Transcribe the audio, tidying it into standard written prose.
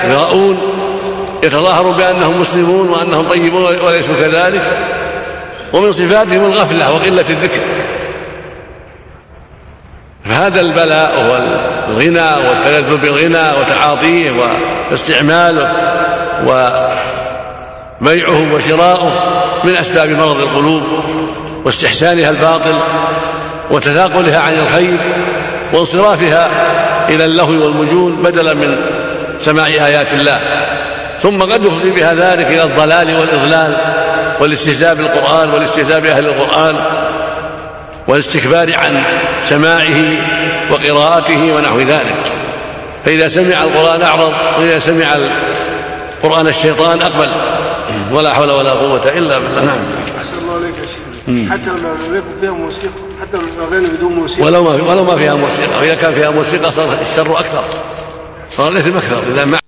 يراؤون يتظاهرون بأنهم مسلمون وأنهم طيبون وليسوا كذلك، ومن صفاتهم الغفلة وقلة الذكر. فهذا البلاء هو الغنى والتلذذ بالغنى وتعاطيه واستعماله وبيعه وشراؤه من أسباب مرض القلوب واستحسانها الباطل وتثاقلها عن الخير وانصرافها إلى اللهو والمجون بدلا من سماع آيات الله. ثم قد يفضي بها ذلك إلى الضلال والإضلال والاستهزاء بالقرآن والاستهزاء بأهل القرآن والاستكبار عن سماعه وقراءته ونحو ذلك. فإذا سمع القرآن أعرض، وإذا سمع القرآن الشيطان أقبل، ولا حول ولا قوة إلا بالله. نعم. أحسن الله عليك يا شيخ. حتى لو يكون فيها موسيقى، حتى لو الأغاني بدون موسيقى، ولو ما فيها موسيقى، وإذا كان فيها موسيقى صار الشر أكثر، صار الإثم أكثر إذا